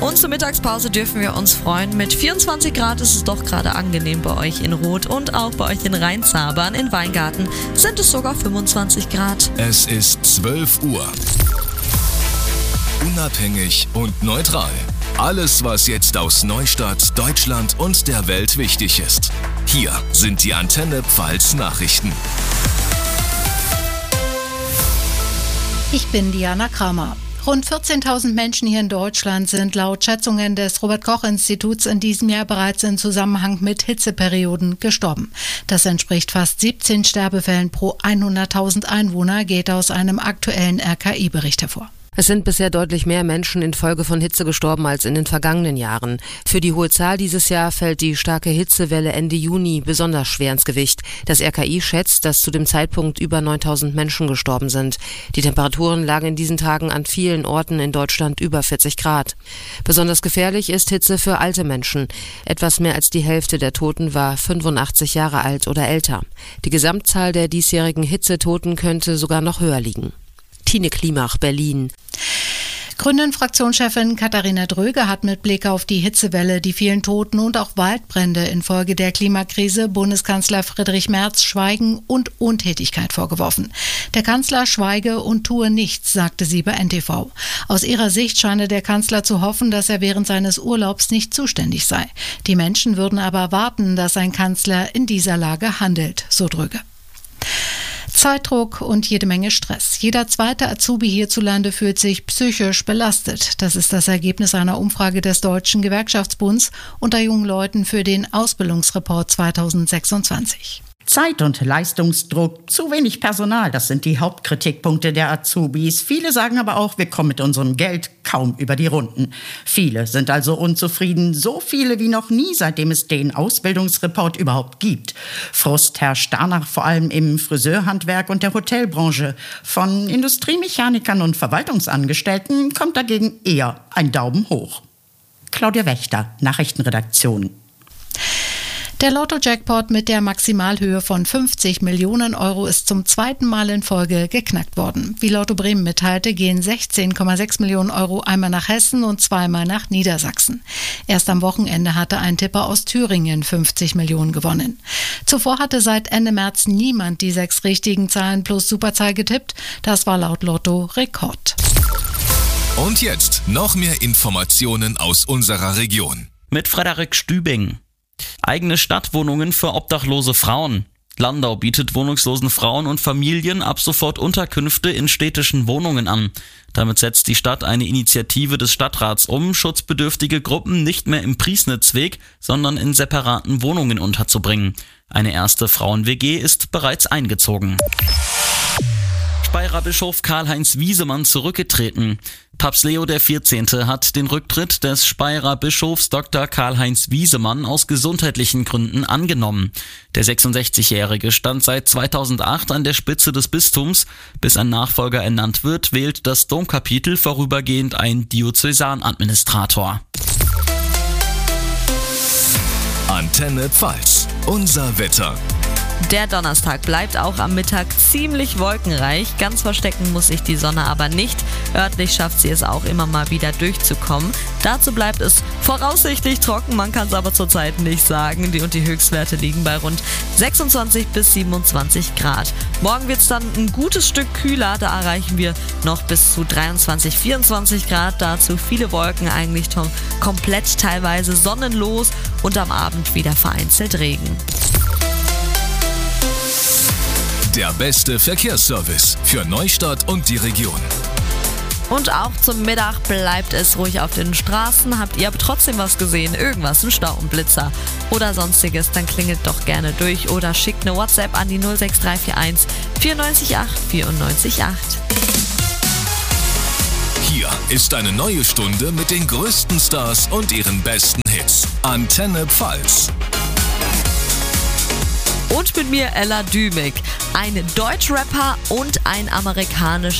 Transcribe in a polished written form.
Und zur Mittagspause dürfen wir uns freuen. Mit 24 Grad ist es doch gerade angenehm bei euch in Roth und auch bei euch in Rheinzabern. In Weingarten sind es sogar 25 Grad. Es ist 12 Uhr. Unabhängig und neutral. Alles, was jetzt aus Neustadt, Deutschland und der Welt wichtig ist. Hier sind die Antenne Pfalz Nachrichten. Ich bin Diana Kramer. Rund 14.000 Menschen hier in Deutschland sind laut Schätzungen des Robert-Koch-Instituts in diesem Jahr bereits in Zusammenhang mit Hitzeperioden gestorben. Das entspricht fast 17 Sterbefällen pro 100.000 Einwohner, geht aus einem aktuellen RKI-Bericht hervor. Es sind bisher deutlich mehr Menschen infolge von Hitze gestorben als in den vergangenen Jahren. Für die hohe Zahl dieses Jahr fällt die starke Hitzewelle Ende Juni besonders schwer ins Gewicht. Das RKI schätzt, dass zu dem Zeitpunkt über 9.000 Menschen gestorben sind. Die Temperaturen lagen in diesen Tagen an vielen Orten in Deutschland über 40 Grad. Besonders gefährlich ist Hitze für alte Menschen. Etwas mehr als die Hälfte der Toten war 85 Jahre alt oder älter. Die Gesamtzahl der diesjährigen Hitzetoten könnte sogar noch höher liegen. Tine Klimach, Berlin. Grünen-Fraktionschefin Katharina Dröge hat mit Blick auf die Hitzewelle, die vielen Toten und auch Waldbrände infolge der Klimakrise Bundeskanzler Friedrich Merz Schweigen und Untätigkeit vorgeworfen. Der Kanzler schweige und tue nichts, sagte sie bei NTV. Aus ihrer Sicht scheine der Kanzler zu hoffen, dass er während seines Urlaubs nicht zuständig sei. Die Menschen würden aber erwarten, dass ein Kanzler in dieser Lage handelt, so Dröge. Zeitdruck und jede Menge Stress. Jeder zweite Azubi hierzulande fühlt sich psychisch belastet. Das ist das Ergebnis einer Umfrage des Deutschen Gewerkschaftsbunds unter jungen Leuten für den Ausbildungsreport 2026. Zeit- und Leistungsdruck, zu wenig Personal, das sind die Hauptkritikpunkte der Azubis. Viele sagen aber auch, wir kommen mit unserem Geld kaum über die Runden. Viele sind also unzufrieden, so viele wie noch nie, seitdem es den Ausbildungsreport überhaupt gibt. Frust herrscht danach vor allem im Friseurhandwerk und der Hotelbranche. Von Industriemechanikern und Verwaltungsangestellten kommt dagegen eher ein Daumen hoch. Claudia Wächter, Nachrichtenredaktion. Der Lotto-Jackpot mit der Maximalhöhe von 50 Millionen Euro ist zum zweiten Mal in Folge geknackt worden. Wie Lotto Bremen mitteilte, gehen 16,6 Millionen Euro einmal nach Hessen und zweimal nach Niedersachsen. Erst am Wochenende hatte ein Tipper aus Thüringen 50 Millionen gewonnen. Zuvor hatte seit Ende März niemand die 6 richtigen Zahlen plus Superzahl getippt. Das war laut Lotto Rekord. Und jetzt noch mehr Informationen aus unserer Region. Mit Frederik Stübing. Eigene Stadtwohnungen für obdachlose Frauen. Landau bietet wohnungslosen Frauen und Familien ab sofort Unterkünfte in städtischen Wohnungen an. Damit setzt die Stadt eine Initiative des Stadtrats um, schutzbedürftige Gruppen nicht mehr im Priesnitzweg, sondern in separaten Wohnungen unterzubringen. Eine erste Frauen-WG ist bereits eingezogen. Speyerer Bischof Karl-Heinz Wiesemann zurückgetreten. Papst Leo XIV. Hat den Rücktritt des Speyerer Bischofs Dr. Karl-Heinz Wiesemann aus gesundheitlichen Gründen angenommen. Der 66-Jährige stand seit 2008 an der Spitze des Bistums. Bis ein Nachfolger ernannt wird, wählt das Domkapitel vorübergehend einen Diözesanadministrator. Antenne Pfalz, unser Wetter. Der Donnerstag bleibt auch am Mittag ziemlich wolkenreich. Ganz verstecken muss sich die Sonne aber nicht. Örtlich schafft sie es auch immer mal wieder durchzukommen. Dazu bleibt es voraussichtlich trocken, man kann es aber zurzeit nicht sagen. Die Höchstwerte liegen bei rund 26 bis 27 Grad. Morgen wird es dann ein gutes Stück kühler, da erreichen wir noch bis zu 23, 24 Grad. Dazu viele Wolken, eigentlich komplett teilweise sonnenlos und am Abend wieder vereinzelt Regen. Der beste Verkehrsservice für Neustadt und die Region. Und auch zum Mittag bleibt es ruhig auf den Straßen. Habt ihr aber trotzdem was gesehen, irgendwas, ein Stau, ein Blitzer oder sonstiges, dann klingelt doch gerne durch oder schickt eine WhatsApp an die 06341 948 948. Hier ist eine neue Stunde mit den größten Stars und ihren besten Hits. Antenne Pfalz. Und mit mir Ella Dümig, ein Deutschrapper und ein amerikanischer